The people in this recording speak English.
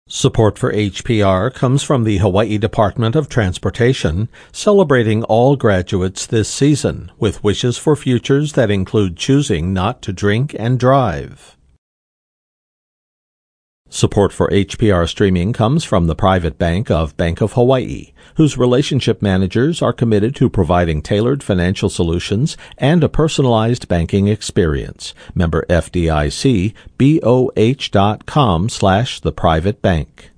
Support for HPR comes from the Hawaii Department of Transportation, celebrating all graduates this season with wishes for futures that include choosing not to drink and drive. Support for HPR streaming comes from the private bank of Bank of Hawaii, whose relationship managers are committed to providing tailored financial solutions and a personalized banking experience. Member FDIC, BOH.com/theprivatebank.